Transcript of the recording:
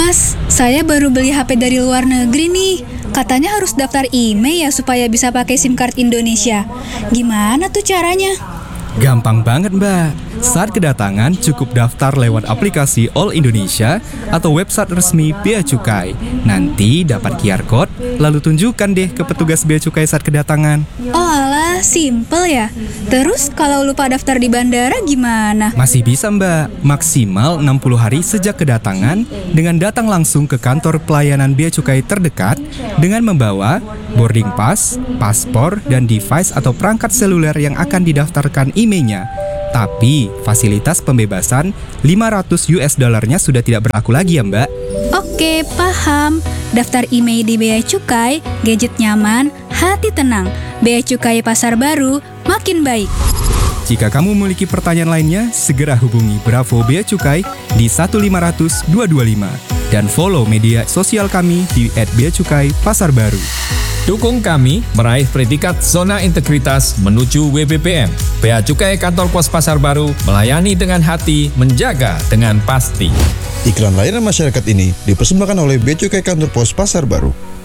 Mas, saya baru beli HP dari luar negeri nih. Katanya harus daftar IMEI ya supaya bisa pakai SIM card Indonesia. Gimana tuh caranya? Gampang banget Mbak. Saat kedatangan cukup daftar lewat aplikasi All Indonesia atau website resmi Bea Cukai. Nanti dapat QR Code, lalu tunjukkan deh ke petugas Bea Cukai saat kedatangan. Oh alah, simple ya. Terus kalau lupa daftar di bandara gimana? Masih bisa Mbak, maksimal 60 hari sejak kedatangan dengan datang langsung ke kantor pelayanan Bea Cukai terdekat dengan membawa boarding pass, paspor, dan device atau perangkat seluler yang akan didaftarkan IMEI-nya. Tapi fasilitas pembebasan 500 US dollarnya sudah tidak berlaku lagi ya Mbak. Oke, paham. Daftar IMEI di Bea Cukai, gadget nyaman, hati tenang. Bea Cukai Pasar Baru, makin baik. Jika kamu memiliki pertanyaan lainnya, segera hubungi Bravo Bea Cukai di 1500225 dan follow media sosial kami di @beacukai Pasar Baru. Dukung kami meraih predikat Zona Integritas menuju WBPM. Bea Cukai Kantor Pos Pasar Baru melayani dengan hati, menjaga dengan pasti. Iklan layanan masyarakat ini dipersembahkan oleh Bea Cukai Kantor Pos Pasar Baru.